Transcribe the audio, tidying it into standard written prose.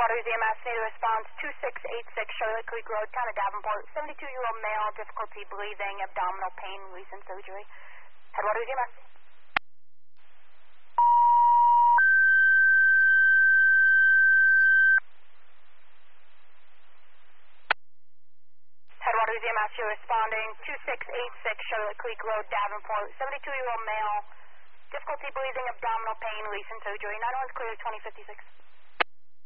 Headwaters EMS need a response 2686 Charlotte Creek Road, Town of Davenport. 72-year-old male, difficulty breathing, abdominal pain, recent surgery. Headwaters EMS. Headwaters EMS, you're responding 2686 Charlotte Creek Road, Davenport. 72-year-old male, difficulty breathing, abdominal pain, recent surgery. 911's clear, 2056.